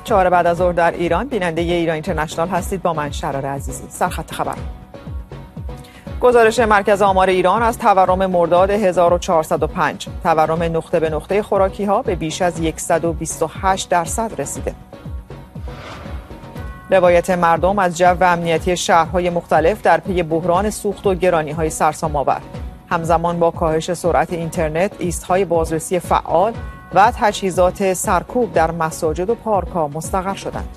4 بعد از ظهر در ایران، بیننده ایران اینترنشنال هستید با من شرار عزیزی. سرخط خبر. گزارش مرکز آمار ایران از تورم مرداد 1405. تورم نقطه به نقطه خوراکی ها به بیش از 128% رسیده. روایت مردم از جو امنیتی شهرهای مختلف در پی بحران سوخت و گرانی‌های سرسام‌آور. همزمان با کاهش سرعت اینترنت، ایست‌های بازرسی فعال و تجهیزات سرکوب در مساجد و پارک‌ها مستقر شدند.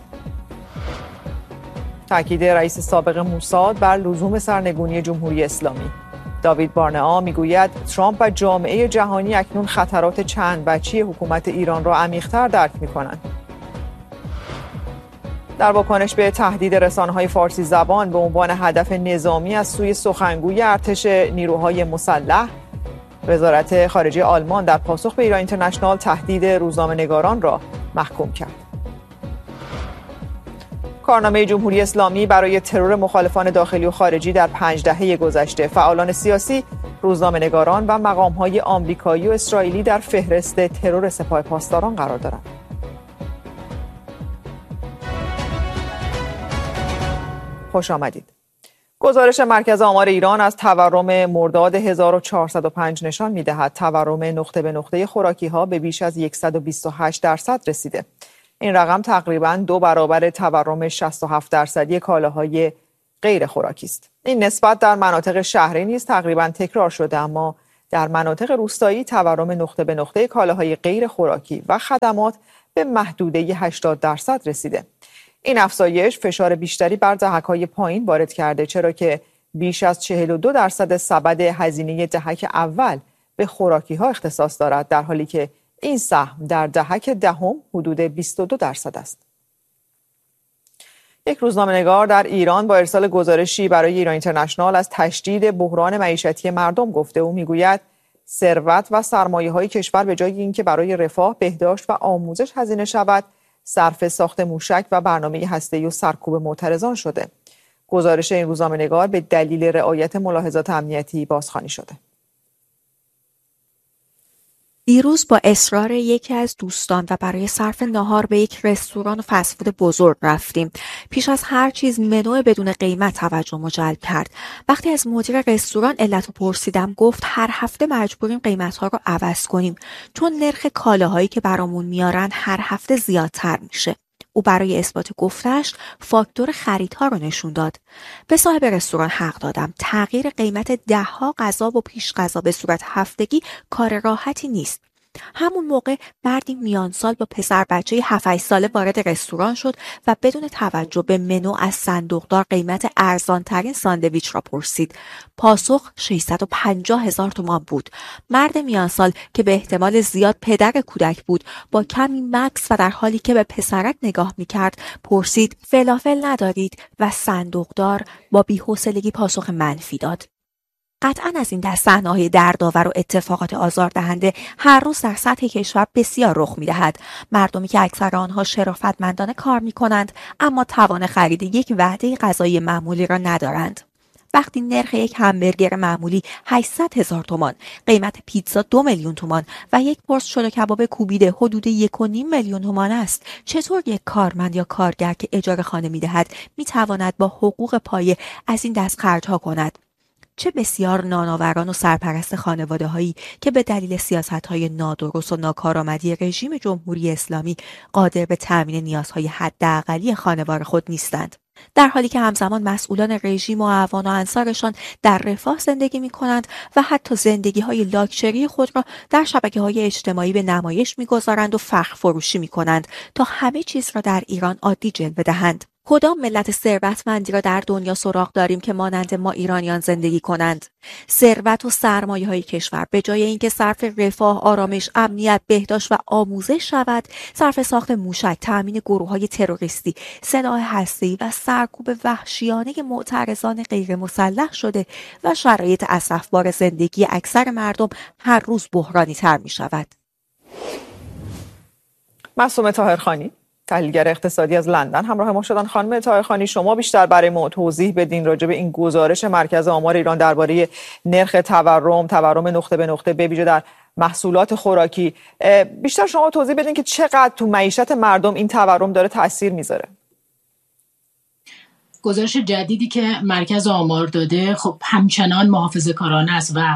تاکید رئیس سابق موساد بر لزوم سرنگونی جمهوری اسلامی. داوید بارنئا میگوید ترامپ و جامعه جهانی اکنون خطرات چند وجهی حکومت ایران را عمیق‌تر درک می‌کنند. در واکنش به تهدید رسانه‌های فارسی زبان به عنوان هدف نظامی از سوی سخنگوی ارتش نیروهای مسلح، وزارت خارجه آلمان در پاسخ به ایران اینترنشنال تهدید روزنامه‌نگاران را محکوم کرد. کارنامه جمهوری اسلامی برای ترور مخالفان داخلی و خارجی در 5 دهه گذشته. فعالان سیاسی، روزنامه‌نگاران و مقام‌های آمریکایی و اسرائیلی در فهرست ترور سپاه پاسداران قرار دارند. خوش آمدید. گزارش مرکز آمار ایران از تورم مرداد 1405 نشان می‌دهد تورم نقطه به نقطه خوراکی‌ها به بیش از 128% رسیده. این رقم تقریباً 2 برابر تورم 67% کالاهای غیر خوراکی است. این نسبت در مناطق شهری نیز تقریباً تکرار شده، اما در مناطق روستایی تورم نقطه به نقطه کالاهای غیر خوراکی و خدمات به محدوده 80% رسیده. این افزایش فشار بیشتری بر دهک‌های پایین وارد کرده، چرا که بیش از 42% سبد هزینه دهک اول به خوراکی‌ها اختصاص دارد، در حالی که این سهم در دهک دهم حدود 22% است. یک روزنامه‌نگار در ایران با ارسال گزارشی برای ایران اینترنشنال از تشدید بحران معیشتی مردم گفته. او میگوید ثروت و سرمایه‌های کشور به جای اینکه برای رفاه، بهداشت و آموزش هزینه شود، صرف ساخت موشک و برنامه هسته‌ای و سرکوب معترضان شده. گزارش این روزنامه‌نگار به دلیل رعایت ملاحظات امنیتی بازخوانی شده. دیروز با اصرار یکی از دوستان و برای صرف ناهار به یک رستوران فست فود بزرگ رفتیم. پیش از هر چیز منو بدون قیمت توجه جلب کرد. وقتی از مدیر رستوران علت رو پرسیدم، گفت هر هفته مجبوریم قیمت‌ها رو عوض کنیم چون نرخ کالاهایی که برامون میارن هر هفته زیادتر میشه. او برای اثبات گفتش فاکتور خریدها رو نشون داد. به صاحب رستوران حق دادم. تغییر قیمت 10 غذا و پیش غذا به صورت هفتگی کار راحتی نیست. همون موقع مردی میان سال با پسر بچه 7-8 ساله وارد رستوران شد و بدون توجه به منو از صندوقدار قیمت ارزانترین ساندویچ را پرسید. پاسخ 650,000 تومان بود. مرد میان سال که به احتمال زیاد پدر کودک بود، با کمی مکث و در حالی که به پسرک نگاه میکرد پرسید فلافل ندارید و صندوقدار با بی‌حوصلگی پاسخ منفی داد. قطعاً از این دست صحنه‌های دردآور و اتفاقات آزاردهنده هر روز در سطح کشور بسیار رخ می‌دهد. مردمی که اکثر آنها شرافتمندانه کار می‌کنند اما توان خرید یک وعده غذایی معمولی را ندارند. وقتی نرخ یک همبرگر معمولی 800,000 تومان، قیمت پیتزا 2 میلیون تومان و یک پرس شل کباب کوبیده حدود 1.5 میلیون تومان است، چطور یک کارمند یا کارگر که اجاره خانه می‌دهد می‌تواند با حقوق پایه از این دست خرج‌ها کند؟ چه بسیار نانآوران و سرپرست خانواده‌هایی که به دلیل سیاست‌های نادرست و ناکارآمدی رژیم جمهوری اسلامی قادر به تامین نیازهای حداقلی خانوار خود نیستند، در حالی که همزمان مسئولان رژیم و اعوان و انصارشان در رفاه زندگی می‌کنند و حتی زندگی‌های لاکچری خود را در شبکه‌های اجتماعی به نمایش می‌گذارند و فخر فروشی می‌کنند تا همه چیز را در ایران عادی جلوه دهند. کدام ملت ثروتمندی را در دنیا سراغ داریم که مانند ما ایرانیان زندگی کنند؟ ثروت و سرمایه‌های کشور به جای اینکه صرف رفاه، آرامش، امنیت، بهداشت و آموزش شود، صرف ساخت موشک، تأمین گروه‌های تروریستی، سلاح هسته‌ای و سرکوب وحشیانه معترضان غیر مسلح شده و شرایط اسفبار زندگی اکثر مردم هر روز بحرانی تر می شود. معصومه طاهرخانی، تحلیلگر اقتصادی از لندن همراه ما شدن. خانم طاهرخانی، شما بیشتر برای ما توضیح بدین راجع به این گزارش مرکز آمار ایران درباره نرخ تورم نقطه به نقطه به ویژه در محصولات خوراکی. بیشتر شما توضیح بدین که چقدر تو معیشت مردم این تورم داره تاثیر میذاره. گزارش جدیدی که مرکز آمار داده خب همچنان محافظه‌کارانه است و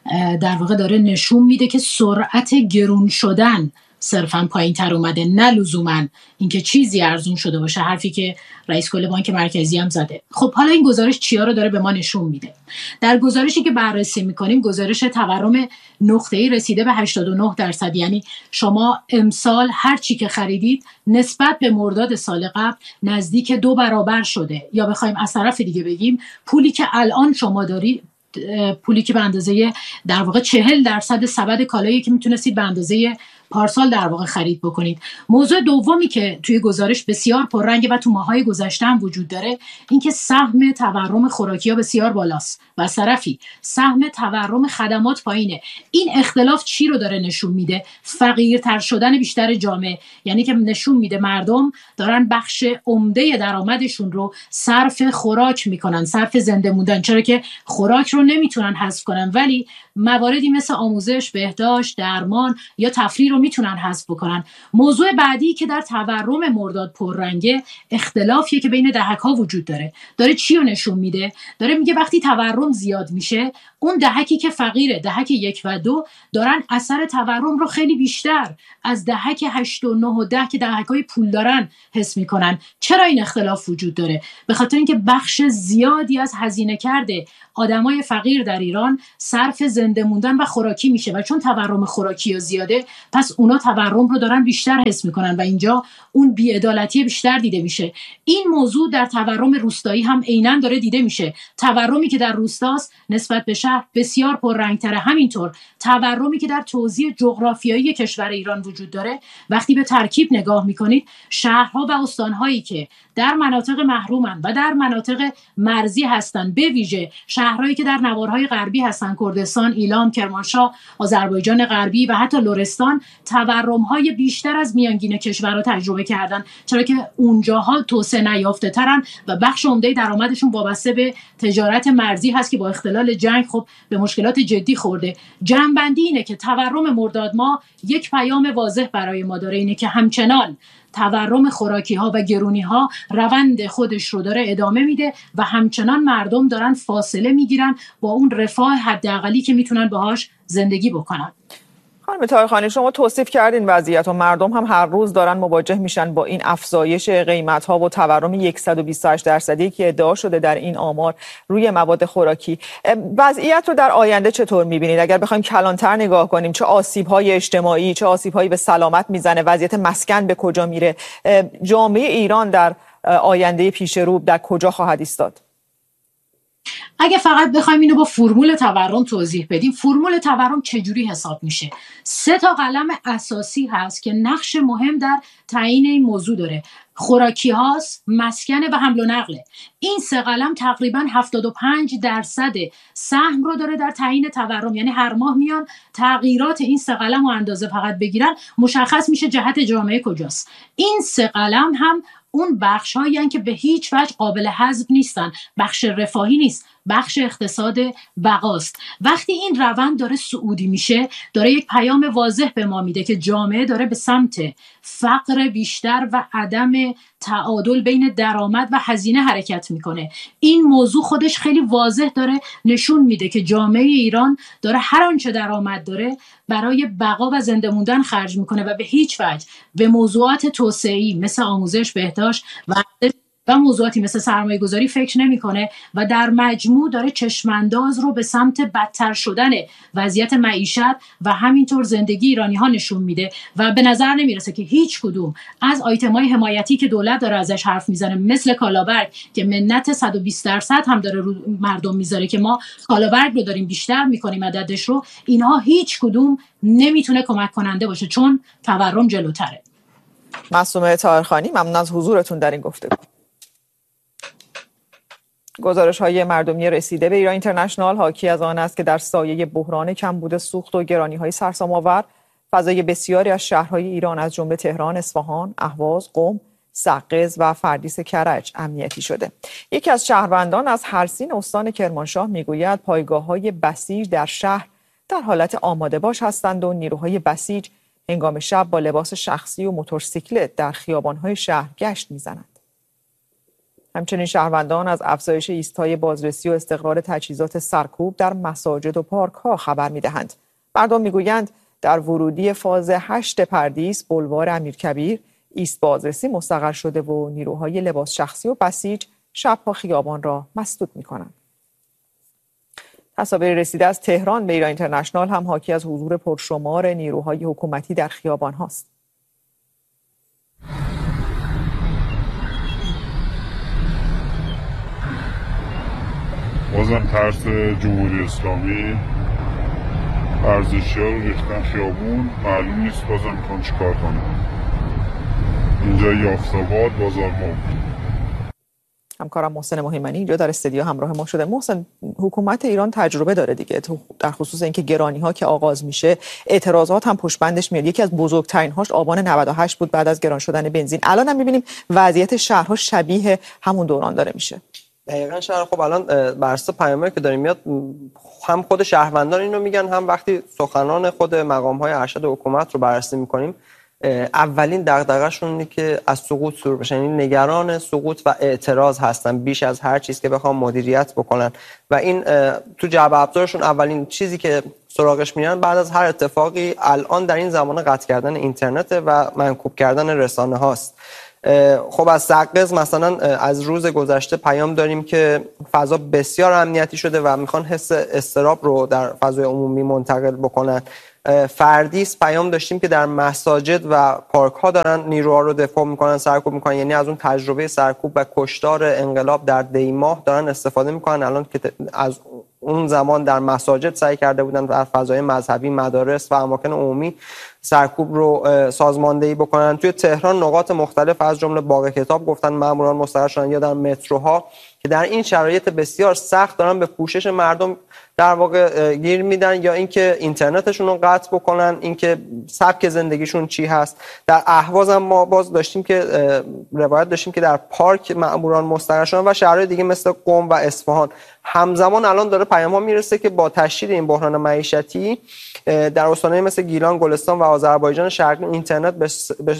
در واقع داره نشون میده که سرعت گرون شدن صرفاً پایین تر اومده، نه لزوماً اینکه چیزی ارزون شده باشه، حرفی که رئیس کل بانک مرکزی هم زده. خب حالا این گزارش چیا رو داره به ما نشون میده؟ در گزارشی که بررسی میکنیم، گزارش تورم نقطه‌ای رسیده به 89%، یعنی شما امسال هر چی که خریدید نسبت به مرداد سال قبل نزدیک 2 برابر شده، یا بخوایم از طرف دیگه بگیم پولی که الان شما دارید، پولی که به اندازه در واقع 40% سبد کالایی که میتونستید به اندازه پارسال در واقع خرید بکنید. موضوع دومی که توی گزارش بسیار پررنگه و تو ماهای گذشته هم وجود داره، اینکه سهم تورم خوراکی‌ها بسیار بالاست و از طرفی سهم تورم خدمات پایینه. این اختلاف چی رو داره نشون میده؟ فقیرتر شدن بیشتر جامعه، یعنی که نشون میده مردم دارن بخش عمده درآمدشون رو صرف خوراک میکنن، صرف زنده موندن، چرا که خوراک رو نمیتونن حذف کنن ولی مواردی مثل آموزش، بهداشت، درمان یا تفریح رو میتونن حذف بکنن. موضوع بعدی که در تورم مرداد پررنگه، اختلافیه که بین دهک‌ها وجود داره چی رو نشون میده؟ داره میگه وقتی تورم زیاد میشه، اون دهکی که فقیره، دهک 1 و 2، دارن اثر تورم رو خیلی بیشتر از دهک 8 و 9 و 10 که دهک‌های پول دارن حس میکنن. چرا این اختلاف وجود داره؟ به خاطر اینکه بخش زیادی از هزینه کرده آدمای فقیر در ایران صرف زنده موندن و خوراکی میشه و چون تورم خوراکی زیاده، پس اونا تورم رو دارن بیشتر حس میکنن و اینجا اون بی‌عدالتی بیشتر دیده میشه. این موضوع در تورم روستایی هم عیناً داره دیده میشه. تورمی که در روستاست نسبت به شهر بسیار پررنگ‌تره. همینطور تورمی که در توزیع جغرافیایی کشور ایران وجود داره، وقتی به ترکیب نگاه میکنید، شهرها و استانهایی که در مناطق محرومن و در مناطق مرزی هستن، به ویژه شهرهایی که در نوارهای غربی هستن، کردستان، ایلام، کرمانشاه، آذربایجان غربی و حتی لرستان، تورم‌های بیشتر از میانگین کشورها تجربه کردن، چرا که اونجاها توسعه نیافته ترن و بخش عمده درآمدشون وابسته به تجارت مرزی هست که با اختلال جنگ خب به مشکلات جدی خورده. جمع‌بندی اینه که تورم مرداد ماه یک پیام واضح برای ما داره، اینه که همچنان تورم خوراکی ها و گرونی ها روند خودش رو داره ادامه میده و همچنان مردم دارن فاصله میگیرن با اون رفاه حداقلی که میتونن باهاش زندگی بکنن. خانم طاهرخانی، شما توصیف کردین وضعیت و مردم هم هر روز دارن مواجه میشن با این افزایش قیمت ها و تورم 128% که ادعا شده در این آمار روی مواد خوراکی. وضعیت رو در آینده چطور میبینید؟ اگر بخوایم کلانتر نگاه کنیم، چه آسیب های اجتماعی، چه آسیب هایی به سلامت میزنه؟ وضعیت مسکن به کجا میره؟ جامعه ایران در آینده پیش رو در کجا خواهد ایستاد؟ اگه فقط بخوایم اینو با فرمول تورم توضیح بدیم، فرمول تورم چجوری حساب میشه؟ 3 قلم اساسی هست که نقش مهم در تعیین این موضوع داره. خوراکی هاست، مسکن و حمل و نقله. این 3 قلم تقریبا 75% سهم رو داره در تعیین تورم، یعنی هر ماه میان تغییرات این 3 قلم رو اندازه فقط بگیرن، مشخص میشه جهت جامعه کجاست. این 3 قلم هم اون بخش هایی هستند که به هیچ وجه قابل حذف نیستن. بخش رفاهی نیست، بخش اقتصاد بقاست. وقتی این روند داره صعودی میشه، داره یک پیام واضح به ما میده که جامعه داره به سمت فقر بیشتر و عدم تعادل بین درآمد و هزینه حرکت میکنه. این موضوع خودش خیلی واضح داره نشون میده که جامعه ایران داره هر آنچه درآمد داره برای بقا و زنده موندن خرج میکنه و به هیچ وجه به موضوعات توسعه‌ای مثل آموزش، بهداشت و موضوعاتی مثل سرمایه گذاری فکر نمیکنه و در مجموع داره چشمانداز رو به سمت بدتر شدن وضعیت معیشت و همینطور زندگی ایرانی ها نشون میده و به نظر نمیرسه که هیچ کدوم از آیتم‌های حمایتی که دولت داره ازش حرف میزنه، مثل کالابرگ که منت 120% هم داره رو مردم میذاره که ما کالابرگ رو داریم بیشتر میکنیم عددش رو، اینها هیچ کدوم نمیتونه کمک کننده باشه چون تورم جلوتره. معصومه طاهرخانی، ممنون از حضورتون در این گفتگو. گزارش‌های مردمی رسیده به ایران اینترنشنال حاکی از آن است که در سایه بحران کمبود سوخت و گرانی‌های سرسام‌آور، فضای بسیاری از شهرهای ایران از جمله تهران، اصفهان، اهواز، قم، سقز و فردیس کرج امنیتی شده. یکی از شهروندان از هرسین استان کرمانشاه میگوید پایگاه‌های بسیج در شهر در حالت آماده باش هستند و نیروهای بسیج هنگام شب با لباس شخصی و موتورسیکلت در خیابان‌های شهر گشت می‌زنند. همچنین شهروندان از افزایش ایستای بازرسی و استقرار تجهیزات سرکوب در مساجد و پارک‌ها خبر می‌دهند. مردم می‌گویند در ورودی فاز 8 پردیس بولوار امیرکبیر ایست بازرسی مستقر شده و نیروهای لباس شخصی و بسیج شب‌ها خیابان را مسدود می‌کنند. تصاویر رسیده از تهران به ایران اینترنشنال هم حاکی از حضور پرشمار نیروهای حکومتی در خیابان هاست. بازم ترس جمهوری اسلامی، ورزشی‌ها رو ریختن خیابون، معلوم نیست بازم میخوان چیکار کنن. اینجا یافت‌آباد بازار ما. همکارم محسن مهیمنی اینجا در استودیو همراه ما شده. محسن، حکومت ایران تجربه داره دیگه در خصوص اینکه گرانی‌ها که آغاز میشه اعتراضات هم پشت بندش میاد. یکی از بزرگترین هاش آبان 98 بود بعد از گران شدن بنزین. الان هم می‌بینیم وضعیت شهرها شبیه همون دوران داره میشه. دقیقاً شهر خب الان بر اساس پیامایی که داریم میاد، هم خود شهروندان اینو میگن، هم وقتی سخنان خود مقام‌های ارشد حکومت رو بررسی می‌کنیم اولین دغدغه‌شون اینه که از سقوط سور بشن، یعنی نگران سقوط و اعتراض هستن بیش از هر چیز که بخوام مدیریت بکنن و این تو جعبه ابزارشون اولین چیزی که سراغش میرن بعد از هر اتفاقی الان در این زمان قطع کردن اینترنت و منکوب کردن رسانه هاست. خب از سقز مثلا از روز گذشته پیام داریم که فضا بسیار امنیتی شده و میخوان حس اضطراب رو در فضای عمومی منتقل بکنن. فردیس پیام داشتیم که در مساجد و پارک ها دارن نیروها رو دفاع میکنن، سرکوب میکنن، یعنی از اون تجربه سرکوب و کشتار انقلاب در دی ماه دارن استفاده میکنن. الان که از اون زمان در مساجد سعی کرده بودن در فضای مذهبی، مدارس و اماکن عمومی سرکوب رو سازماندهی بکنن. توی تهران نقاط مختلف از جمله باغ کتاب گفتن ماموران مستقر شدن، یا در متروها که در این شرایط بسیار سخت دارن به پوشش مردم در واقع گیر میدن، یا اینکه اینترنتشون رو قطع بکنن، اینکه سبک زندگیشون چی هست. در اهواز هم ما باز داشتیم که روایت داشتیم که در پارک ماموران مستقر شدن و شهرهای دیگه مثل قم و اصفهان. همزمان الان داره پیام ها میرسه که با تشدید این بحران معیشتی در استان‌های مثل گیلان، گلستان و آذربایجان شرقی اینترنت به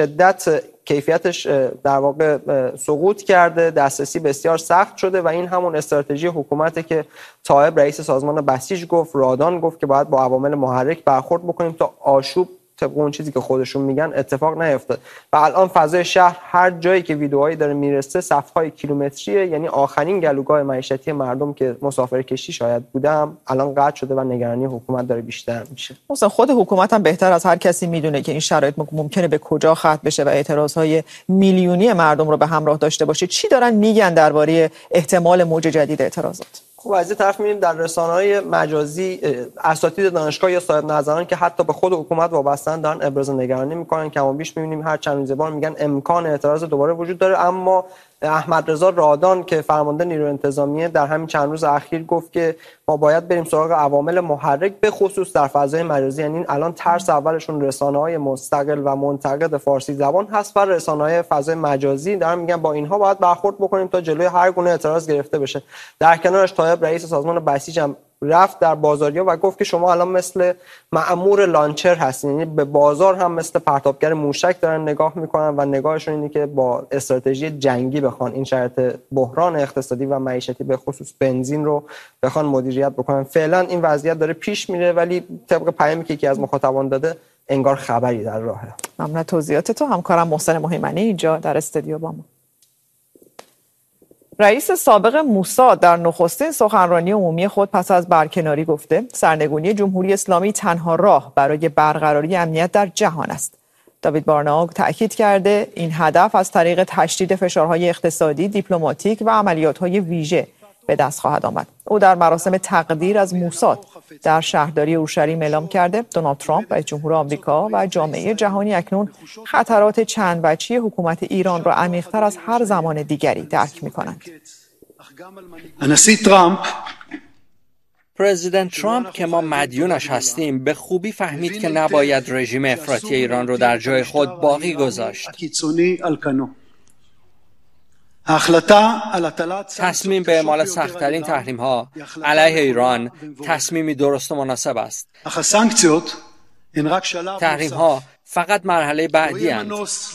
شدت کیفیتش در واقع سقوط کرده، دسترسی بسیار سخت شده و این همون استراتژی حکومته که طایب رئیس سازمان بسیج گفت، رادان گفت که باید با عوامل محرک برخورد بکنیم تا آشوب طبق اون چیزی که خودشون میگن اتفاق نیفتاد. و الان فضای شهر هر جایی که ویدئوهایی داره میرسه صف‌های کیلومتریه، یعنی آخرین گلوگاه معیشتی مردم که مسافرکشی شاید بودم الان قطع شده و نگرانی حکومت داره بیشتر میشه. مثلا خود حکومت هم بهتر از هر کسی میدونه که این شرایط ممکنه به کجا ختم بشه و اعتراضهای میلیونی مردم رو به همراه داشته باشه. چی دارن میگن درباره احتمال موج جدید اعتراضات؟ خب از این طرف می‌بینیم در رسانه‌های مجازی اساتید دانشگاه یا صاحب نظران که حتی به خود حکومت وابسته‌اند دارن ابراز نگرانی می‌کنن. کما بیش می‌بینیم هر چند روز بار میگن امکان اعتراض دوباره وجود داره. اما احمد رضا رادان که فرمانده نیروی انتظامیه در همین چند روز اخیر گفت که ما باید بریم سراغ عوامل محرک به خصوص در فضای مجازی. یعنی الان ترس اولشون رسانه‌های مستقل و منتقد فارسی زبان هست و رسانه‌های فضای مجازی دارن میگن با اینها باید برخورد بکنیم تا جلوی هر گونه اعتراض گرفته بشه. در کنارش طایب رئیس سازمان بسیج هم رفت در بازاریا و گفت که شما الان مثل مأمور لانچر هستین، یعنی به بازار هم مثل پرتابگر موشک دارن نگاه میکنن و نگاهشون اینه که با استراتژی جنگی بخوان این شرایط بحران اقتصادی و معیشتی به خصوص بنزین رو بخوان مدیریت بکنن. فعلا این وضعیت داره پیش میره ولی طبق پیامی که یکی از مخاطبان داده انگار خبری در راهه. ممنون توضیحات تو. همکارم محسن مهیمنی اینجا در استودیو با ما. رئیس سابق موساد در نخستین سخنرانی عمومی خود پس از برکناری گفته سرنگونی جمهوری اسلامی تنها راه برای برقراری امنیت در جهان است. داوید بارناگ تأکید کرده این هدف از طریق تشدید فشارهای اقتصادی، دیپلماتیک و عملیات‌های ویژه به دست خواهد آمد. او در مراسم تقدیر از موساد در شهرداری اورشلیم اعلام کرده دونالد ترامپ رئیس جمهور آمریکا و جامعه جهانی اکنون خطرات چند وجهی حکومت ایران را عمیق‌تر از هر زمان دیگری درک می‌کنند. پرزیدنت ترامپ که ما مدیونش هستیم به خوبی فهمید که نباید رژیم افراطی ایران رو در جای خود باقی گذاشت. تصمیم به اعمال سخت‌ترین تحریم‌ها علیه ایران تصمیمی درست و مناسب است. تحریم‌ها فقط مرحله بعدی اند.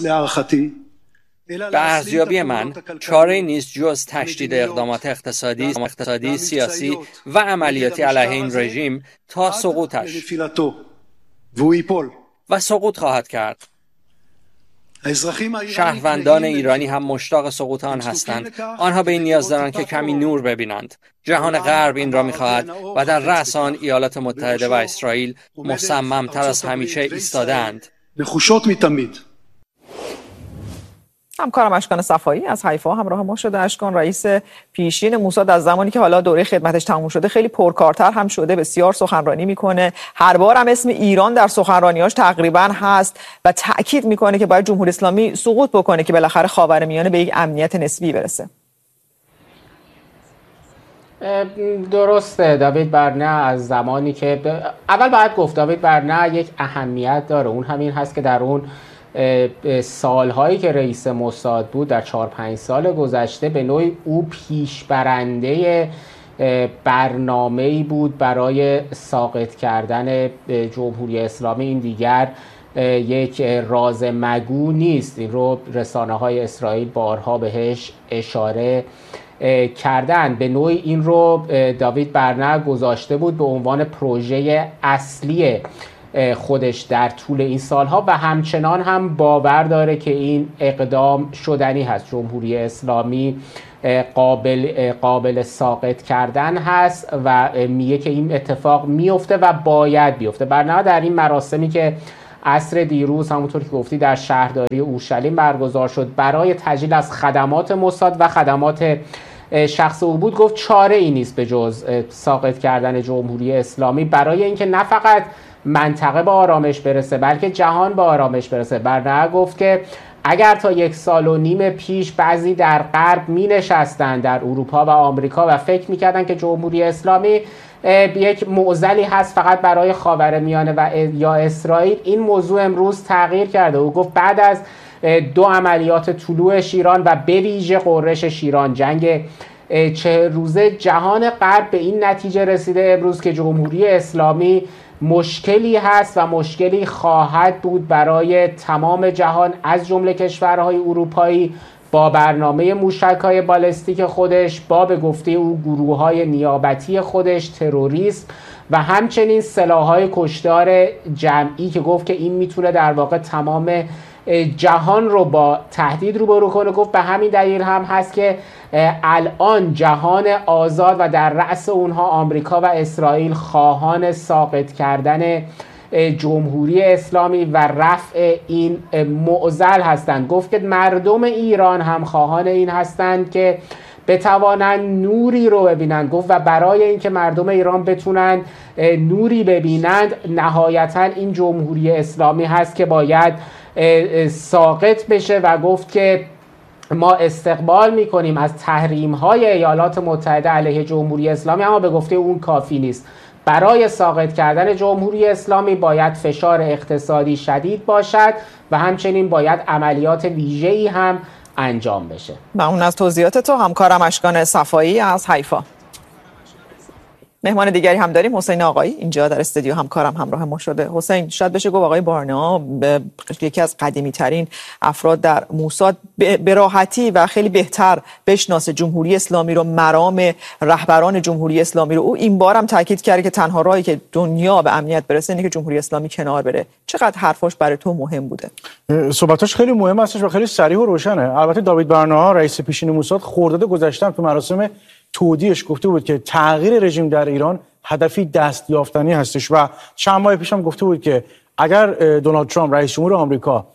به ارزیابی من چاره‌ای نیست جز تشدید اقدامات اقتصادی، سیاسی و عملیاتی علیه این رژیم تا سقوطش و سقوط خواهد کرد. شهروندان ایرانی هم مشتاق سقوط آن هستند. آنها به این نیاز دارند که کمی نور ببینند. جهان غرب این را می‌خواهد و در رأس آن ایالات متحده و اسرائیل مصمم‌تر از همیشه ایستاده‌اند. همکارم اشکان صفایی از حیفا همراه ما شده. اشکان، رئیس پیشین موساد از زمانی که حالا دوره خدمتش تموم شده خیلی پرکارتر هم شده، بسیار سخنرانی میکنه، هر بار هم اسم ایران در سخنرانیاش تقریبا هست و تاکید میکنه که باید جمهوری اسلامی سقوط بکنه که بالاخره خاورمیانه به یک امنیت نسبی برسه. درسته. داوید برنه از زمانی که اول باید گفت داوید برنه یک اهمیت داره، اون همین هست که در اون سالهایی که رئیس موساد بود در 4-5 سال گذشته به نوعی او پیشبرنده برنامه‌ای بود برای ساقط کردن جمهوری اسلامی. این دیگر یک راز مگو نیست، این رو رسانه‌های اسرائیل بارها بهش اشاره کردن. به نوعی این رو داوید برنه گذاشته بود به عنوان پروژه اصلی خودش در طول این سالها و همچنان هم باور داره که این اقدام شدنی هست. جمهوری اسلامی قابل ساقط کردن هست و میگه که این اتفاق میفته و باید بیفته. برنامه در این مراسمی که عصر دیروز همونطور که گفتی در شهرداری اورشلیم برگزار شد برای تجلیل از خدمات موساد و خدمات شخص او بود، گفت چاره ای نیست به جز ساقط کردن جمهوری اسلامی برای اینکه نه فقط منطقه به آرامش برسه بلکه جهان به آرامش برسه. برنامه گفت که اگر تا 1.5 سال پیش بعضی در غرب می نشستن در اروپا و آمریکا و فکر می کردن که جمهوری اسلامی یک معضلی هست فقط برای خاورمیانه و یا اسرائیل، این موضوع امروز تغییر کرده. او گفت بعد از 2 عملیات طلوع شیران و به ویژه غرش شیران، جنگ 40 روزه، جهان غرب به این نتیجه رسیده امروز که جمهوری اسلامی مشکلی هست و مشکلی خواهد بود برای تمام جهان از جمله کشورهای اروپایی با برنامه موشک‌های بالستیک خودش، با به گفته او گروه‌های نیابتی خودش، تروریسم و همچنین سلاح‌های کشتار جمعی که گفت که این میتونه در واقع تمام جهان رو با تهدید روبرو کنه. گفت به همین دلیل هم هست که الان جهان آزاد و در رأس اونها آمریکا و اسرائیل خواهان ساقط کردن جمهوری اسلامی و رفع این معضل هستند. گفت که مردم ایران هم خواهان این هستند که بتوانند نوری رو ببینند. گفت و برای اینکه مردم ایران بتونند نوری ببینند نهایتا این جمهوری اسلامی هست که باید ساقط بشه و گفت که ما استقبال میکنیم از تحریم‌های ایالات متحده علیه جمهوری اسلامی، اما به گفته اون کافی نیست. برای ساقط کردن جمهوری اسلامی باید فشار اقتصادی شدید باشد و همچنین باید عملیات ویژه‌ای هم انجام بشه. ممنون از توضیحات تو همکارم اشکان صفایی از حیفا. مهمان دیگری هم داریم، حسین آقایی اینجا در استودیو همکارم همراه ما شده. حسین، شاید بشه گفت آقای بارنا یکی از قدیمی ترین افراد در موساد به راحتی و خیلی بهتر بشناسه جمهوری اسلامی رو، مرام رهبران جمهوری اسلامی رو. او این بار هم تاکید کرده که تنها راهی که دنیا به امنیت برسه اینه که جمهوری اسلامی کنار بره. چقدر حرفاش برای تو مهم بوده؟ صحبتاش خیلی مهم هستش و خیلی صریح و روشنه. البته داوید برنا رئیس پیشین موساد خرداد گذشته تو مراسم تودیعش گفته بود که تغییر رژیم در ایران هدفی دست یافتنی هستش و چند ماه پیش هم گفته بود که اگر دونالد ترامپ رئیس جمهور آمریکا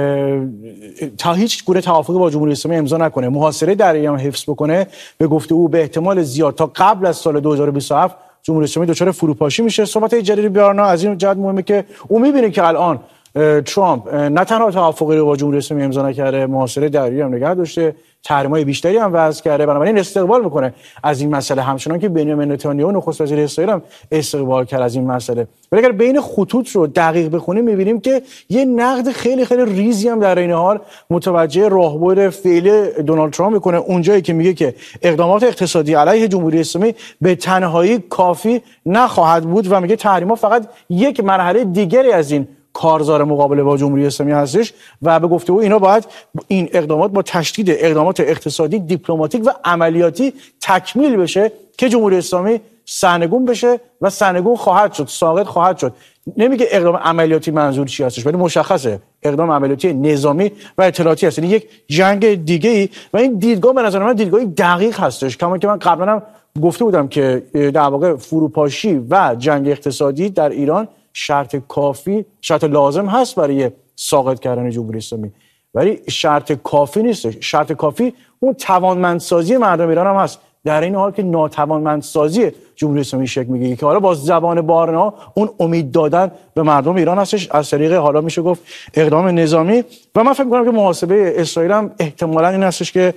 تا هیچ گونه توافقی با جمهوری اسلامی امضا نکنه، محاصره در ایران حفظ بکنه، به گفته او به احتمال زیاد تا قبل از سال 2027 جمهوری اسلامی دچار فروپاشی میشه. صحبت جلیلی بیارنا از این جهت مهمه که او میبینه که الان ترامپ نه تنها توافقی رو با جمهوری اسلامی امضا نکرده، محاصره دریایی هم نگه داشته، تحریم‌های بیشتری هم وضع کرده، بنابراین استقبال میکنه از این مسئله، همچنان که بنیامین نتانیاهو نخست وزیر اسرائیل هم استقبال کرد از این مسئله. ولی اگر بین خطوط رو دقیق بخونیم می‌بینیم که یه نقد خیلی خیلی ریزی هم در این حال متوجه راهبرد فعلی دونالد ترامپ میکنه، اونجایی که میگه که اقدامات اقتصادی علیه جمهوری اسلامی به تنهایی کافی نخواهد بود و میگه تحریم‌ها فقط یک مرحله دیگری از این کارزار مقابله با جمهوری اسلامی هستش و به گفته او اینا باید این اقدامات با تشدید اقدامات اقتصادی، دیپلماتیک و عملیاتی تکمیل بشه که جمهوری اسلامی سرنگون بشه و سرنگون خواهد شد، ساقط خواهد شد. نمیگه اقدام عملیاتی منظور چی هستش، ولی مشخصه اقدام عملیاتی نظامی و اطلاعاتی هست، یعنی یک جنگ دیگه‌ای و این دیدگاه به نظر من دیدگاهی دقیق هستش. کما که من قبلا هم گفته بودم که در واقع فروپاشی و جنگ اقتصادی در ایران شرط کافی، شرط لازم هست برای ساقط کردن جمهوری اسلامی، ولی شرط کافی نیست. شرط کافی اون توانمندسازی مردم ایران هم هست، در این حال که ناتوانمندسازی جمهوری اسلامی شکل میگیره که حالا با زبان بارنا اون امید دادن به مردم ایران هستش از طریق حالا میشه گفت اقدام نظامی. و من فکر می‌کنم که محاسبه اسرائیل هم احتمالاً این هستش که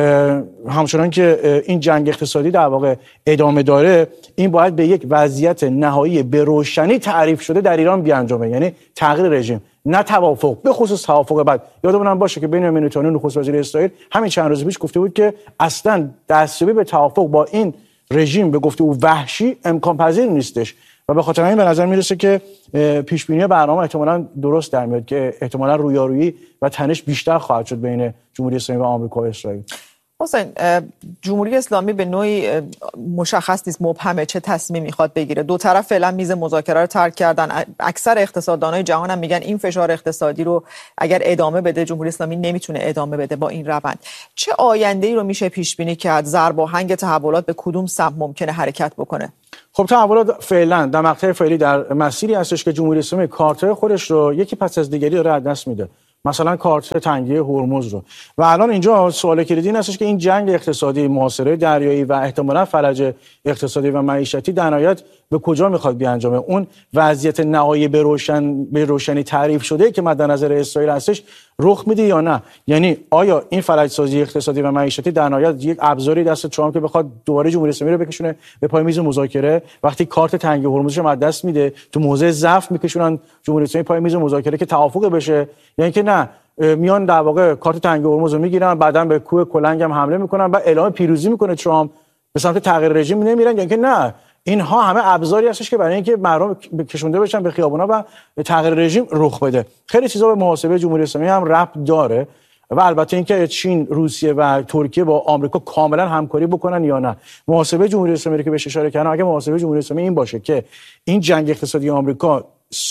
همچنان که این جنگ اقتصادی در واقع ادامه داره، این باید به یک وضعیت نهایی به روشنی تعریف شده در ایران بیانجامه، یعنی تغییر رژیم، نه توافق، به خصوص توافق بعد. یادمون باشه که بنیامین نتانیاهو نخست وزیر اسرائیل همین چند روز پیش گفته بود که اصلا دستیابی به توافق با این رژیم به گفته او وحشی امکان پذیر نیستش و به خاطر همین به نظر میرسه که پیش بینی برنامه احتمالاً درست در میاد که احتمالاً رویارویی و تنش بیشتر خواهد شد بین جمهوری اسلامی و آمریکا و اسرائیل. حسین، جمهوری اسلامی به نوعی مشخص نیست، مبهمه چه تصمیم میخواد بگیره. دو طرف فعلا میز مذاکره رو ترک کردن. اکثر اقتصاددانای جهان هم میگن این فشار اقتصادی رو اگر ادامه بده جمهوری اسلامی نمیتونه ادامه بده با این روند. چه آینده‌ای رو میشه پیش بینی کرد؟ ضرب آهنگ تحولات به کدوم سمت ممکنه حرکت بکنه؟ خب تحولات فعلا در مقطع فعلی در مسیری هستش که جمهوری اسلامی کارت‌های خودش رو یکی پس از دیگری داره از دست میده، مثلا کارت تنگی هرمز رو. و الان اینجا سوال کلیدی این هستش که این جنگ اقتصادی، محاصره دریایی و احتمالاً فلج اقتصادی و معیشتی در نهایت به کجا میخواد بیانجامه؟ اون وضعیت نهایی به روشنی تعریف شده که مد نظر اسرائیل هستش رخ میده یا نه؟ یعنی آیا این فلج سازی اقتصادی و معیشتی در نهایت یک ابزاری دست ترامپ که بخواد دوباره جمهوری اسلامی رو بکشونه به پای میز مذاکره، وقتی کارت تنگی هرمزش رو از دست میده تو موضع ضعف میکشونن جمهوری اسلامی پای میز مذاکره که توافق بشه، یعنی که نه میان در واقع کارت تنگی هرمز رو میگیرن، بعداً به کوه کلنگ هم حمله میکنن و اعلام پیروزی میکنه ترامپ، به سمت تغییر رژیم نمیرن، یعنی که نه اینها همه ابزاری هستش که برای اینکه مردم کشونده بشن به خیابونا و تغییر رژیم رخ بده. خیلی چیزا به محاسبه جمهوری اسلامی هم ربط داره و البته اینکه چین، روسیه و ترکیه با آمریکا کاملا همکاری بکنن یا نه. محاسبه جمهوری اسلامی رو که بهش اشاره کردم، اگه محاسبه جمهوری اسلامی این باشه که این جنگ اقتصادی آمریکا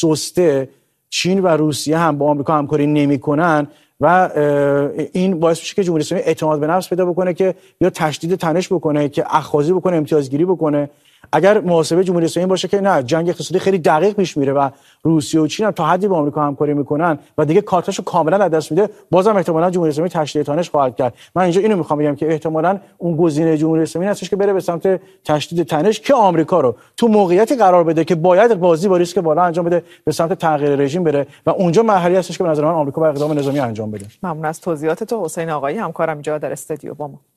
سسته، چین و روسیه هم با آمریکا همکاری نمیکنن و این باعث میشه که جمهوری اسلامی اعتماد به نفس پیدا بکنه که یا تشدید تنش بکنه، که اخاذی بکنه، امتیازگیری بکنه. اگر محاسبه جمهوری اسلامی باشه که نه جنگ اقتصادی خیلی دقیق پیش میره و روسیه و چین هم تا حدی با آمریکا همکاری میکنن و دیگه کارتاشو کاملا از دست میده، بازم احتمالاً جمهوری اسلامی تشدید تنش خواهد کرد. من اینجا اینو میخوام بگم که احتمالاً اون گزینه جمهوری اسلامی هستش که بره به سمت تشدید تنش که آمریکا رو تو موقعیتی قرار بده که باید بازی با ریسک بالا انجام بده، به سمت تغییر رژیم بره و اونجا مرحله هستش که به نظر من آمریکا با اقدام نظامی انجام بده. ممنون از توضیحات حسین آقایی، همکارم اینجا در استودیو با ما.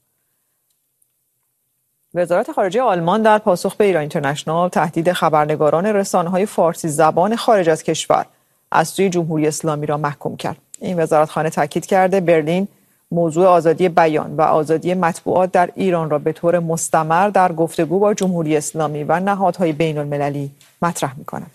وزارت خارجه آلمان در پاسخ به ایران اینترنشنال تهدید خبرنگاران رسانه‌های فارسی زبان خارج از کشور از سوی جمهوری اسلامی را محکوم کرد. این وزارتخانه تاکید کرده برلین موضوع آزادی بیان و آزادی مطبوعات در ایران را به طور مستمر در گفتگو با جمهوری اسلامی و نهادهای بین‌المللی مطرح می‌کند.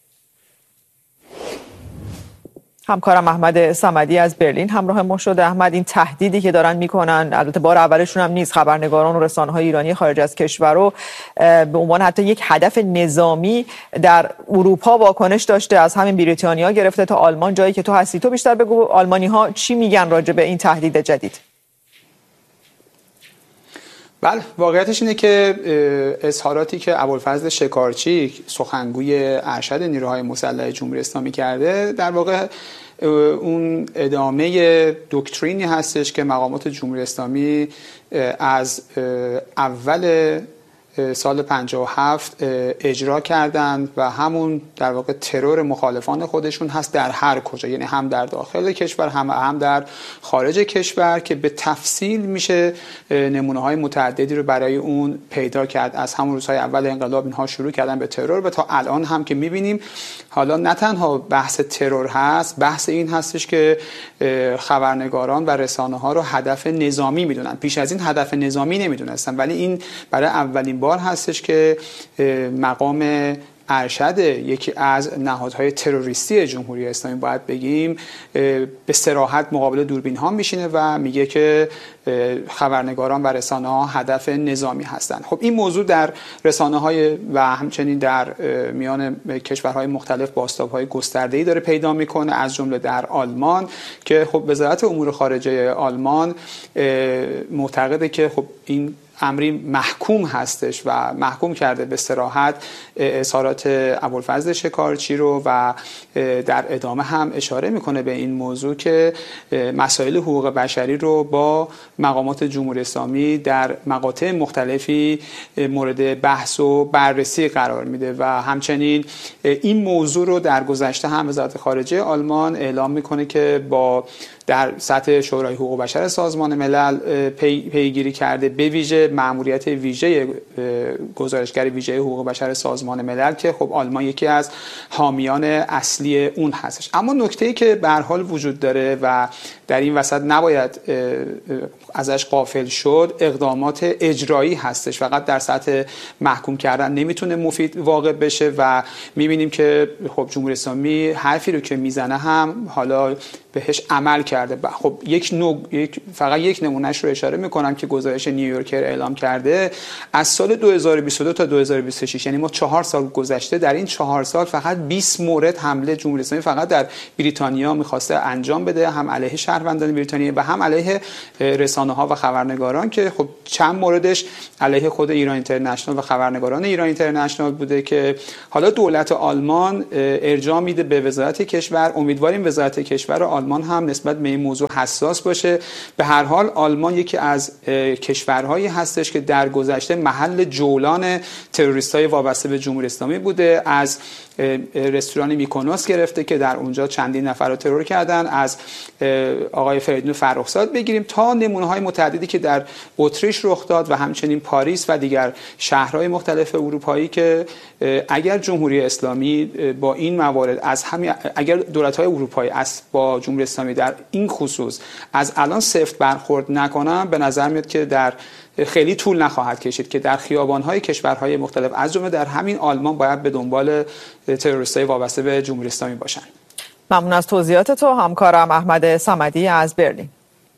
همکارم احمد صمدی از برلین همراه ما شده. احمد، این تهدیدی که دارن میکنن، البته بار اولشون هم نیست، خبرنگاران و رسانه‌های ایرانی خارج از کشور رو به عنوان حتی یک هدف نظامی در اروپا واکنش داشته، از همین بریتانیا گرفته تا آلمان. جایی که تو هستی تو بیشتر بگو آلمانی‌ها چی میگن راجع به این تهدید جدید؟ بله، واقعیتش اینه که اظهاراتی که ابوالفضل شکارچی سخنگوی ارشد نیروهای مسلح جمهوری اسلامی کرده در واقع اون ادامه دکترینی هستش که مقامات جمهوری اسلامی از اول سال 57 اجرا کردند و همون در واقع ترور مخالفان خودشون هست در هر کجا، یعنی هم در داخل کشور هم در خارج کشور، که به تفصیل میشه نمونه‌های متعددی رو برای اون پیدا کرد. از همون روزهای اول انقلاب اینها شروع کردن به ترور و تا الان هم که میبینیم حالا نه تنها بحث ترور هست، بحث این هستش که خبرنگاران و رسانه‌ها رو هدف نظامی میدونن. پیش از این هدف نظامی نمیدونستن، ولی این برای اولین بار هستش که مقام ارشد یکی از نهادهای تروریستی جمهوری اسلامی باید بگیم به صراحت مقابل دوربین ها میشینه و میگه که خبرنگاران و رسانه ها هدف نظامی هستند. خب این موضوع در رسانه های و همچنین در میان کشورهای مختلف بازتاب‌های گسترده‌ای داره پیدا میکنه، از جمله در آلمان که خب وزارت امور خارجه آلمان معتقده که خب این امری محکوم هستش و محکوم کرده به صراحت اظهارات ابوالفضل شکارچی رو و در ادامه هم اشاره میکنه به این موضوع که مسائل حقوق بشری رو با مقامات جمهوری اسلامی در مقاطع مختلفی مورد بحث و بررسی قرار میده و همچنین این موضوع رو در گذشته هم وزارت خارجه آلمان اعلام میکنه که با در سطح شورای حقوق بشر سازمان ملل پیگیری کرده، به ویژه مأموریت ویژه گزارشگر ویژه حقوق بشر سازمان ملل که خب آلمان یکی از حامیان اصلی اون هستش. اما نکته‌ای که به هر حال وجود داره و در این وسط نباید ازش غافل شد، اقدامات اجرایی هستش. فقط در سطح محکوم کردن نمیتونه مفید واقع بشه و میبینیم که خب جمهوری اسلامی حرفی رو که میزنه هم حالا بهش عمل کرده. خب فقط یک نمونهش رو اشاره میکنم که گزارش نیویورکر اعلام کرده از سال 2022 تا 2026، یعنی ما 4 سال گذشته، در این 4 سال فقط 20 مورد حمله جمهوری اسلامی فقط در بریتانیا میخواسته انجام بده، هم علیه شهروندان بریتانیا و هم علیه رسانه‌ها و خبرنگاران که خب چند موردش علیه خود ایران اینترنشنال و خبرنگاران ایران اینترنشنال بوده که حالا دولت آلمان ارجاع میده به وزارت کشور. امیدواریم وزارت کشور آلمان هم نسبت به این موضوع حساس باشه. به هر حال آلمان یکی از کشورهایی هستش که در گذشته محل جولان تروریست‌های وابسته به جمهوری اسلامی بوده. از رستوران میکونوس گرفته که در اونجا چندین نفر رو ترور کردن، از آقای فریدون فرخزاد بگیریم تا نمونه‌های متعددی که در اتریش رخ داد و همچنین پاریس و دیگر شهرهای مختلف اروپایی که اگر جمهوری اسلامی با این موارد اگر دولت‌های اروپایی با جمهوری اسلامی در این خصوص از الان سفت برخورد نکنن، به نظر میاد که در خیلی طول نخواهد کشید که در خیابان‌های کشورهای مختلف از جمله در همین آلمان باید به دنبال تروریست‌های وابسته به جمهوری اسلامی باشن. ممنون از توضیحات تو همکارم احمد صمدی از برلین.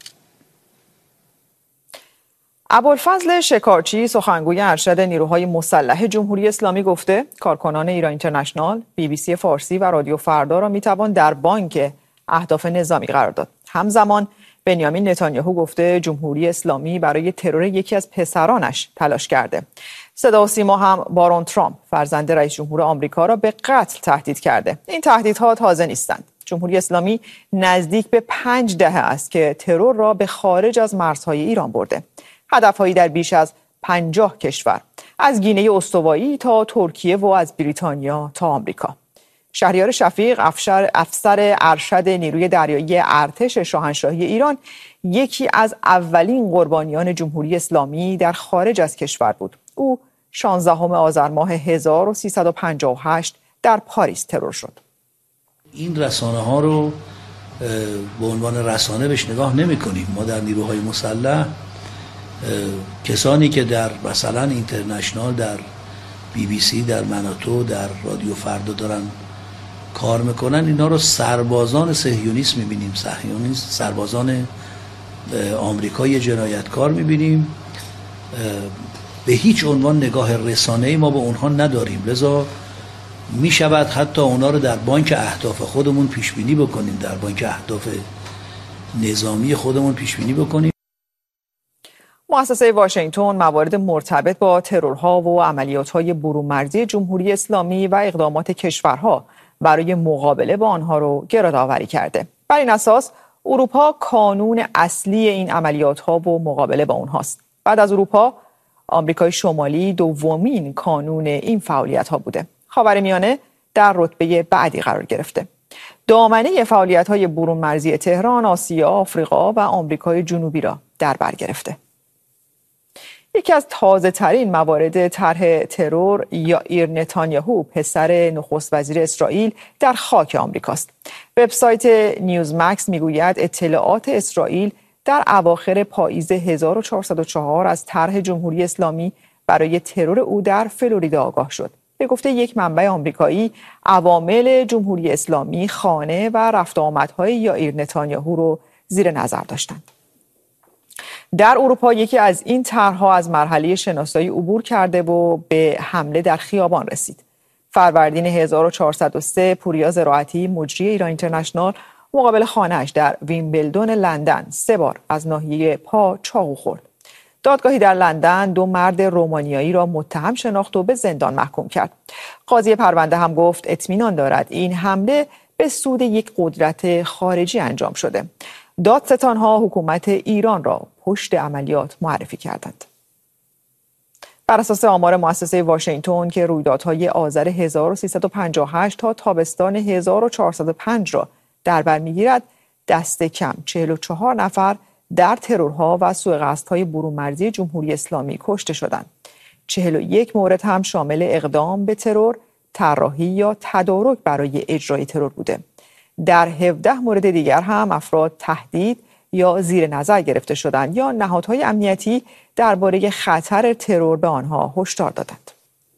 ابوالفضل شکارچی سخنگوی ارشد نیروهای مسلح جمهوری اسلامی گفته کارکنان ایران اینترنشنال، BBC فارسی و رادیو فردا را میتوان در بانک اهداف نظامی قرار داد. همزمان بنیامین نتانیاهو گفته جمهوری اسلامی برای ترور یکی از پسرانش تلاش کرده. صدا و سیما هم بارون ترامپ فرزند رئیس جمهور آمریکا را به قتل تهدید کرده. این تهدیدها تازه نیستند. جمهوری اسلامی نزدیک به 5 دهه است که ترور را به خارج از مرزهای ایران برده. هدفهایی در بیش از 50 کشور، از گینه استوایی تا ترکیه و از بریتانیا تا آمریکا. شهریار شفیق افسر ارشد نیروی دریایی ارتش شاهنشاهی ایران یکی از اولین قربانیان جمهوری اسلامی در خارج از کشور بود. او 16 آذر ماه 1358 در پاریس ترور شد. این رسانه ها رو به عنوان رسانه بهش نگاه نمی کنیم. ما در نیروهای مسلح کسانی که در مثلا اینترنشنال، در BBC، در مناتو، در رادیو فردا دارن کار میکنن، اینا رو سربازان صهیونیست میبینیم، سربازان آمریکایی جنایتکار میبینیم. به هیچ عنوان نگاه رسانه‌ای ما به اونها نداریم، لذا میشود حتی اونا رو در بانک اهداف خودمون پیش بینی بکنیم، در بانک اهداف نظامی خودمون پیش بینی بکنیم. مؤسسه واشنگتن موارد مرتبط با ترورها و عملیات‌های برون‌مرزی جمهوری اسلامی و اقدامات کشورها برای مقابله با آنها رو گردآوری کرده. بر این اساس اروپا کانون اصلی این عملیات‌ها و مقابله با اونهاست. بعد از اروپا آمریکای شمالی دومین کانون این فعالیت‌ها بوده. خاورمیانه در رتبه بعدی قرار گرفته. دامنه فعالیت‌های برون مرزی تهران، آسیا، آفریقا و آمریکای جنوبی را در بر گرفته. یکی از تازه‌ترین موارد طرح ترور یائیر نتانیاهو پسر نخست وزیر اسرائیل در خاک آمریکاست. وبسایت نیوزمکس میگوید اطلاعات اسرائیل در اواخر پاییز 1404 از طرح جمهوری اسلامی برای ترور او در فلوریدا آگاه شد. به گفته یک منبع آمریکایی، عوامل جمهوری اسلامی خانه و رفت آمدهای یائیر نتانیاهو رو زیر نظر داشتند. در اروپا یکی از این طرح‌ها از مرحله شناسایی عبور کرده و به حمله در خیابان رسید. فروردین 1403 پوریا زراعتی، مجری ایران اینترنشنال، مقابل خانه‌اش در ویمبلدون لندن 3 بار از ناحیه پا چاقو خورد. دادگاهی در لندن 2 مرد رومانیایی را متهم شناخت و به زندان محکوم کرد. قاضی پرونده هم گفت اطمینان دارد این حمله به سود یک قدرت خارجی انجام شده. دادستان‌ها حکومت ایران را پشت عملیات معرفی کردند. بر اساس آمار مؤسسه واشنگتن که رویدادهای آذر 1358 تا تابستان 1405 را در بر می‌گیرد، دست کم 44 نفر در ترورها و سوءقصدهای برون مرزی جمهوری اسلامی کشته شدند. 41 مورد هم شامل اقدام به ترور، طراحی یا تدارک برای اجرای ترور بوده. در 17 مورد دیگر هم افراد تهدید یا زیر نظر گرفته شدند یا نهادهای امنیتی درباره خطر ترور به آنها هشدار دادند.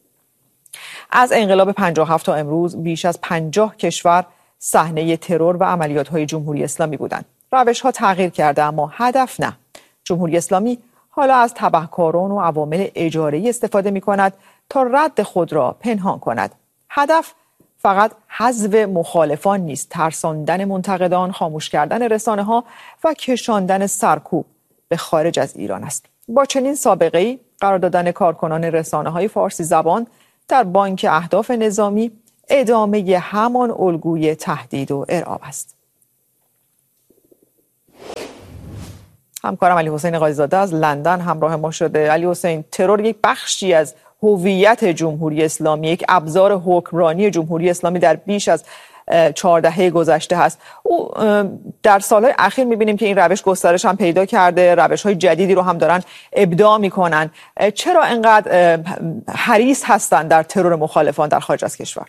از انقلاب 57 تا امروز بیش از 50 کشور صحنه ترور و عملیات‌های جمهوری اسلامی بودند. روش‌ها تغییر کرده اما هدف نه. جمهوری اسلامی حالا از تبهکاران و عوامل اجاره‌ای استفاده می‌کند تا رد خود را پنهان کند. هدف فقط حذف مخالفان نیست، ترساندن منتقدان، خاموش کردن رسانه‌ها و کشاندن سرکوب به خارج از ایران است. با چنین سابقه‌ای قرار دادن کارکنان رسانه‌های فارسی زبان در بانک اهداف نظامی ادامه همان الگوی تهدید و ارعاب است. همکارم علی حسین قاضی‌زاده از لندن همراه ما شده. علی حسین، ترور یک بخشی از هویت جمهوری اسلامی، یک ابزار حکمرانی جمهوری اسلامی در بیش از 4 دهه گذشته هست. او در سالهای اخیر می‌بینیم که این روش گسترش هم پیدا کرده، روش‌های جدیدی رو هم دارن ابداع می‌کنن. چرا اینقدر حریص هستن در ترور مخالفان در خارج از کشور؟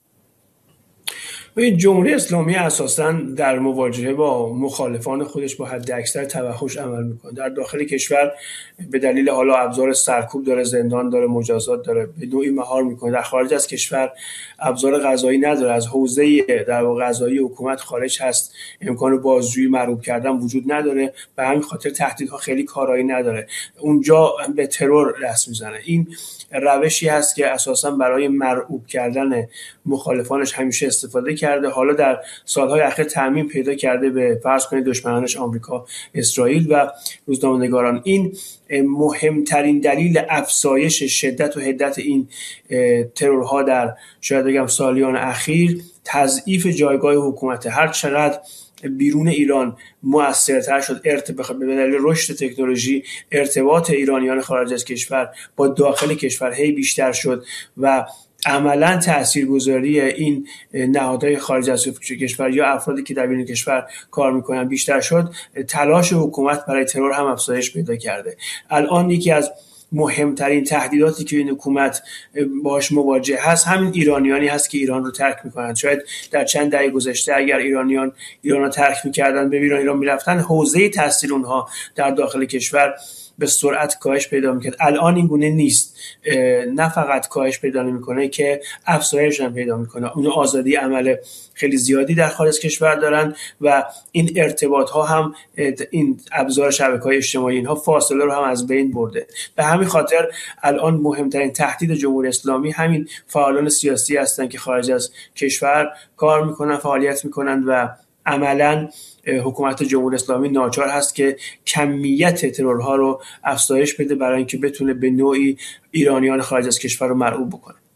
جمهوری اسلامی اساساً در مواجهه با مخالفان خودش با حد اکثر توحش عمل میکنه. در داخل کشور به دلیل حالا ابزار سرکوب داره، زندان داره، مجازات داره، به نوعی مهار میکنه. در خارج از کشور ابزار قضایی نداره، از حوزه در واقع قضایی حکومت خارج هست، امکان بازجویی مرعوب کردن وجود نداره، به همین خاطر تهدیدها خیلی کارایی نداره. اونجا به ترور دست میزنه. این روشی هست که اساساً برای مرعوب کردن مخالفانش همیشه استفاده کرده. حالا در سالهای اخیر تعمیم پیدا کرده به فرض کنید دشمنانش آمریکا، اسرائیل و روزنامه‌نگاران. این مهمترین دلیل افزایش شدت و حدت این ترورها در شاید بگم سالیان اخیر تضعیف جایگاه حکومت. هر چقدر بیرون ایران مؤثرتر شد به دلیل رشد تکنولوژی، ارتباط ایرانیان خارج از کشور با داخل کشور هی بیشتر شد و عملاً تاثیرگذاری این نهادهای خارج از کشور یا افرادی که در بیرون کشور کار میکنن بیشتر شد، تلاش حکومت برای ترور هم افزایش پیدا کرده. الان یکی از مهمترین تهدیداتی که این حکومت باهاش مواجه هست همین ایرانیانی هست که ایران رو ترک میکنن. شاید در چند دهه گذشته اگر ایران رو ترک میکردن، به ایران میرفتن، حوزه تاثیر اونها در داخل کشور به سرعت کاهش پیدا میکنه. الان این گونه نیست. نه فقط کاهش پیدا نمیکنه که افزایش هم پیدا میکنه. اون آزادی عمل خیلی زیادی در خارج از کشور دارن و این ارتباط ها هم، این ابزار شبکه‌های اجتماعی اینها فاصله رو هم از بین برده. به همین خاطر الان مهمترین تهدید جمهوری اسلامی همین فعالان سیاسی هستن که خارج از کشور کار میکنن، فعالیت میکنن و عملاً حکومت جمهوری اسلامی ناچار هست که کمیت ترورها رو افزایش بده برای اینکه بتونه به نوعی ایرانیان خارج از کشور رو مرعوب بکنه.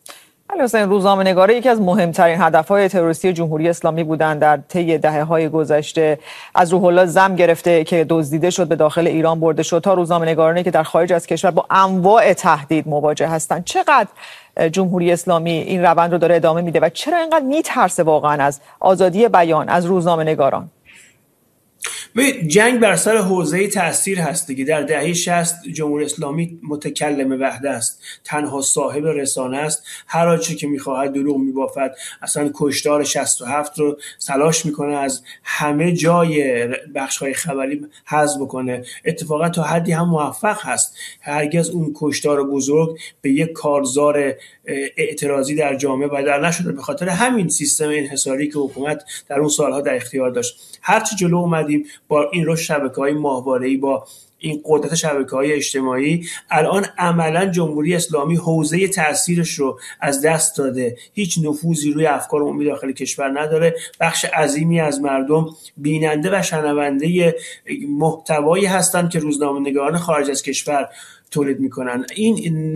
علی حسین، روزنامه‌نگاران یکی از مهمترین هدف‌های تروریستی جمهوری اسلامی بودند در طی دهه‌های گذشته. از روح الله زم گرفته که دزدیده شد به داخل ایران برده شد تا روزنامه‌نگارانی که در خارج از کشور با انواع تهدید مواجه هستند. چقدر جمهوری اسلامی این روند رو داره ادامه میده و چرا اینقدر میترسه واقعا از آزادی بیان از روزنامه‌نگاران؟ جنگ بر سر حوزه تأثیر هست دیگه. در دهه 60 جمهوری اسلامی متکلم وحده است، تنها صاحب رسانه است، هر آنچه که میخواهد دروغ میبافد. اصلا کشتار 67 رو تلاش میکنه از همه جای بخش‌های خبری حذف بکنه. اتفاقا تا حدی هم موفق هست. هرگز اون کشتار بزرگ به یک کارزار اعتراضی در جامعه بدل نشده، به خاطر همین سیستم انحصاری که حکومت در اون سالها در اختیار داشت. هرچی جلو اومدیم با این رشد شبکه‌های ماهواره‌ای، با این قدرت شبکه‌های اجتماعی، الان عملاً جمهوری اسلامی حوزه تأثیرش رو از دست داده. هیچ نفوذی روی افکار عمومی داخل کشور نداره. بخش عظیمی از مردم بیننده و شنونده محتوایی هستند که روزنامه‌نگاران خارج از کشور تولید میکنن. این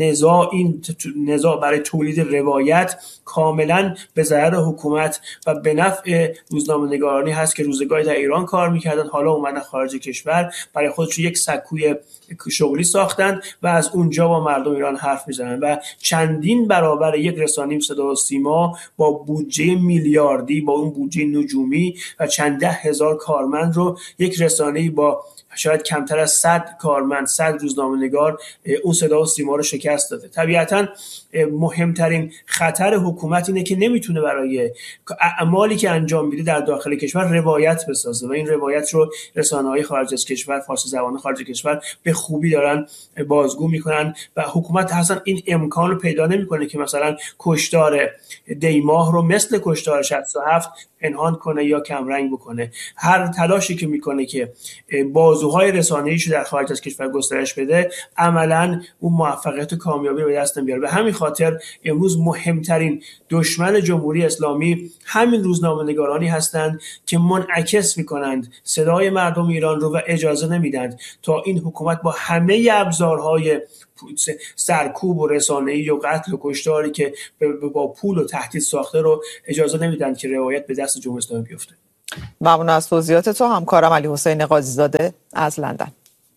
نزاع برای تولید روایت کاملا به ضرر حکومت و به نفع روزنامه‌نگارانی هست که روزگاری در ایران کار میکردن، حالا اومدن خارج کشور، برای خودشون یک سکوی شغلی ساختن و از اونجا با مردم ایران حرف میزنن و چندین برابر یک رسانه صدا و سیما با بودجه میلیاردی، با اون بودجه نجومی و چند ده هزار کارمند رو یک رسانه‌ای با شاید کمتر از 100 کارمند، 100 روزنامه‌نگار اون صدا و سیما رو شکست داده. طبیعتاً مهمترین خطر حکومت اینه که نمیتونه برای اعمالی که انجام میده در داخل کشور روایت بسازه و این روایت رو رسانه‌های خارج از کشور، فارسی زبان خارج از کشور به خوبی دارن بازگو میکنن و حکومت اصلا این امکان رو پیدا نمیکنه که مثلا کشتار دیماه رو مثل کشتار 67 پنهان کنه یا کمرنگ بکنه. هر تلاشی که میکنه که بازوهای رسانه‌ایشو در خارج از کشور گسترش بده، عملاً اون موفقیت و کامیابی رو به دست نمیاره. به همین خاطر امروز مهمترین دشمن جمهوری اسلامی همین روزنامه‌نگارانی هستند که منعکس میکنند صدای مردم ایران رو و اجازه نمیدند تا این حکومت با همه ابزارهای سرکوب و رسانه‌ای و قتل و کشتاری که با پول و تهدید ساخته رو اجازه نمیدن که روایت به دست جمهوری اسلامی بیفته. ممنون از توضیحات تو همکارم علی حسین قاضی‌زاده از لندن.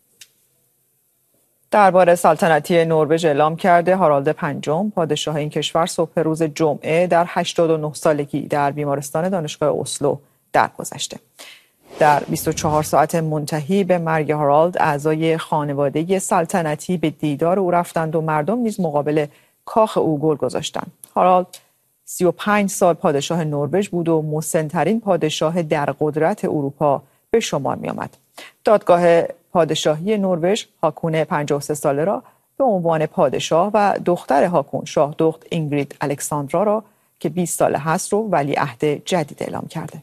دربار سلطنتی نروژ اعلام کرده هارالد پنجم پادشاه این کشور صبح روز جمعه در 89 سالگی در بیمارستان دانشگاه اسلو درگذشته. در 24 ساعت منتهی به مرگ هارالد، اعضای خانواده سلطنتی به دیدار او رفتند و مردم نیز مقابل کاخ او گل گذاشتند. هارالد 35 سال پادشاه نروژ بود و مسن‌ترین پادشاه در قدرت اروپا به شمار می آمد. دادگاه پادشاهی نروژ هاکون 53 ساله را به عنوان پادشاه و دختر هاکون شاه دخت اینگرید الکساندرا را که 20 ساله هست رو ولیعهد جدید اعلام کرده.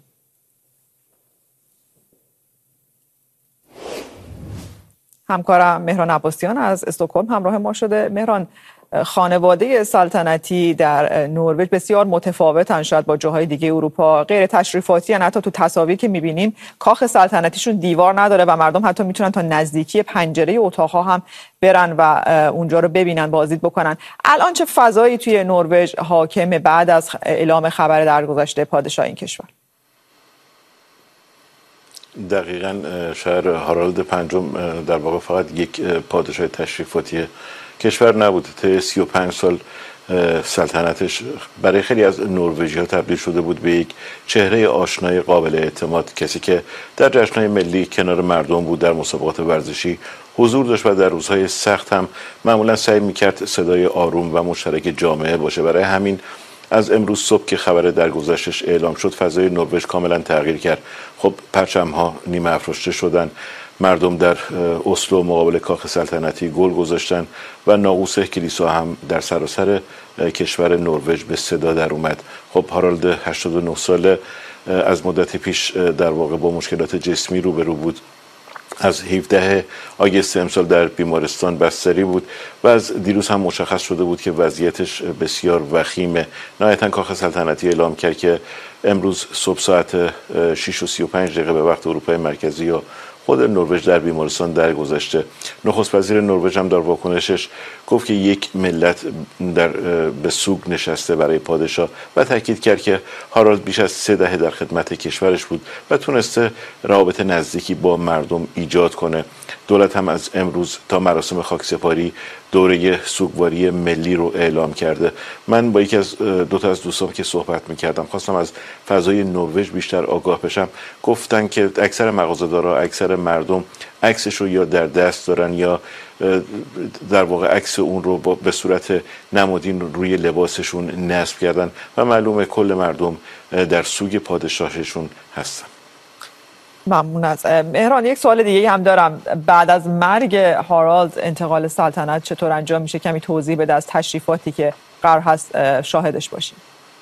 همکارم مهران عباسیان از استکهلم همراه ما شده. مهران، خانواده سلطنتی در نروژ بسیار متفاوتن شاید با جاهای دیگه اروپا، غیر تشریفاتی هستند. حتی تو تصاویر که می‌بینیم کاخ سلطنتیشون دیوار نداره و مردم حتی میتونن تا نزدیکی پنجره اتاق‌ها هم برن و اونجا رو ببینن، بازدید بکنن. الان چه فضایی توی نروژ حاکمه بعد از اعلام خبر درگذشته پادشاه این کشور؟ دقیقاً شهر هارالد پنجم در واقع فقط یک پادشاه تشریفاتی کشور نبود. طی 35 سال سلطنتش برای خیلی از نروژی‌ها تبدیل شده بود به یک چهره آشنای قابل اعتماد، کسی که در جشن‌های ملی کنار مردم بود، در مسابقات ورزشی حضور داشت و در روزهای سخت هم معمولا سعی می‌کرد صدای آروم و مشترک جامعه باشه. برای همین از امروز صبح که خبر درگذشتش اعلام شد، فضای نروژ کاملا تغییر کرد. خب پرچم‌ها نیمه افراشته شدن، مردم در اسلو مقابل کاخ سلطنتی گل گذاشتن و ناقوس کلیسا هم در سراسر کشور نروژ به صدا در اومد. خب هارالد 89 ساله از مدتی پیش در واقع با مشکلات جسمی روبرو بود. از 17 آگوست امسال در بیمارستان بستری بود و از دیروز هم مشخص شده بود که وضعیتش بسیار وخیمه. نهایتاً کاخ سلطنتی اعلام کرد که امروز صبح ساعت 6:35 به وقت اروپای مرکزی و خود نروژ در بیمارستان درگذشته. نخست وزیر نروژ هم در واکنشش گفت که یک ملت به سوگ نشسته برای پادشاه و تاکید کرد که هارالد بیش از 3 دهه در خدمت کشورش بود و تونسته روابط نزدیکی با مردم ایجاد کنه. دولت هم از امروز تا مراسم خاکسپاری دوره سوگواری ملی رو اعلام کرده. من با یکی از دو تا از دوستام که صحبت می‌کردم خواستم از فضای نروژ بیشتر آگاه بشم. گفتن که اکثر مغازه‌دارا، اکثر مردم عکسش رو یا در دست دارن یا در واقع عکس اون رو به صورت نمادین روی لباسشون نصب کردن و معلومه کل مردم در سوگ پادشاهشون هستن. ممنون از مهران. یک سوال دیگه هم دارم. بعد از مرگ هارالد انتقال سلطنت چطور انجام میشه؟ کمی توضیح بده از تشریفاتی که قرار هست شاهدش باشیم.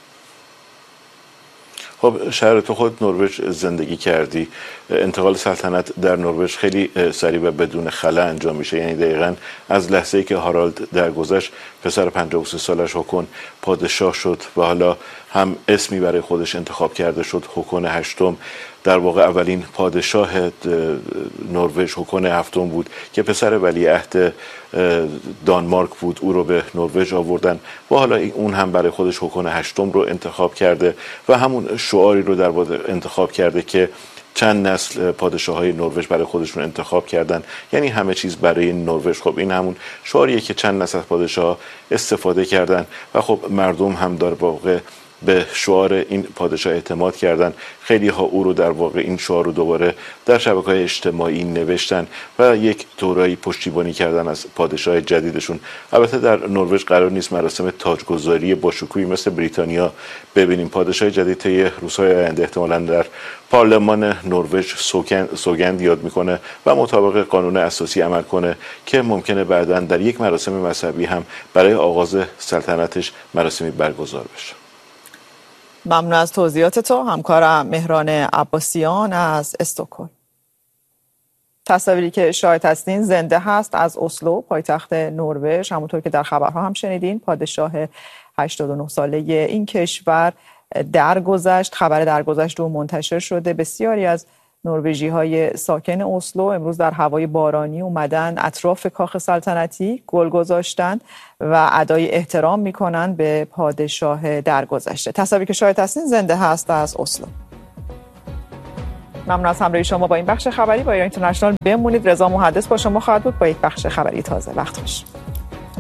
خب شهر تو خود نروژ زندگی کردی. انتقال سلطنت در نروژ خیلی سریع و بدون خلا انجام میشه. یعنی دقیقاً از لحظه‌ای که هارالد درگذشت پسر 53 سالش هوکون پادشاه شد و حالا هم اسمی برای خودش انتخاب کرده شد، هوکون هشتم. در واقع اولین پادشاه نروژ هوکون هفتم بود که پسر ولیعهد دانمارک بود. او رو به نروژ آوردن و حالا اون هم برای خودش هوکون هشتم رو انتخاب کرده و همون شعاری رو در واقع انتخاب کرده که چند نسل پادشاه‌های نروژ برای خودشون انتخاب کردن، یعنی همه چیز برای نروژ. خب این همون شعاریه که چند نسل پادشاه استفاده کردن و خب مردم هم در واقع به شعار این پادشاه اعتماد کردن. خیلی ها او رو در واقع این شعار رو دوباره در شبکه‌های اجتماعی نوشتن و یک دورایی پشتیبانی کردن از پادشاه جدیدشون. البته در نروژ قرار نیست مراسم تاجگذاری با شکوهی مثل بریتانیا ببینیم. پادشاه جدید طی روزهای آینده احتمالاً در پارلمان نروژ سوگند یاد میکنه و مطابق قانون اساسی عمل کنه که ممکنه بعداً در یک مراسم مذهبی هم برای آغاز سلطنتش مراسمی برگزار بشه. ممنون از توضیحات تو. همکارم مهران عباسیان از استکهلم. تصاویری که شاهد هستین زنده هست از اسلو، پایتخت نروژ. همونطور که در خبرها هم شنیدین پادشاه 89 ساله این کشور درگذشت. خبر درگذشت رو منتشر شده. بسیاری از نروژی‌های ساکن اسلو امروز در هوای بارانی اومدن اطراف کاخ سلطنتی گل گذاشتن و ادای احترام میکنن به پادشاه درگذشته. تصاویری که شاهد هستین زنده هست از اسلو. ممنون از همراهی شما با این بخش خبری با ایران اینترنشنال. بمونید. رضا محدث با شما خواهد بود با یک بخش خبری تازه. وقت خوش.